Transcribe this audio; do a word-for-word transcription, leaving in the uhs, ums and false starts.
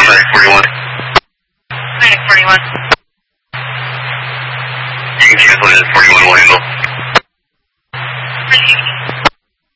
Atlantic forty-one. Atlantic forty-one. You can cancel it at forty-one, we'll handle.